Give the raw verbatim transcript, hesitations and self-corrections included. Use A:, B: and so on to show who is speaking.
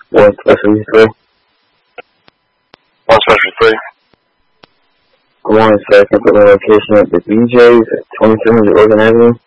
A: One specialty three.
B: One specialty three.
A: I want to say I can put my location at the B J's at twenty-three hundred Oregon Avenue.